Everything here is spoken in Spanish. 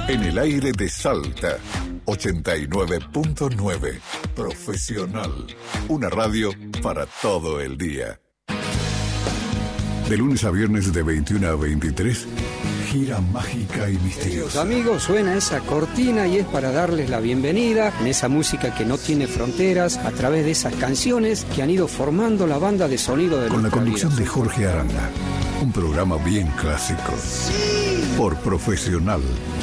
En el aire de Salta, 89.9. Profesional. Una radio para todo el día. De lunes a viernes de 21 a 23, gira mágica y misteriosa. Amigos, suena esa cortina y es para darles la bienvenida en esa música que no tiene fronteras, a través de esas canciones que han ido formando la banda de sonido de con la conducción vida. De Jorge Aranda. Un programa bien clásico. Por Profesional.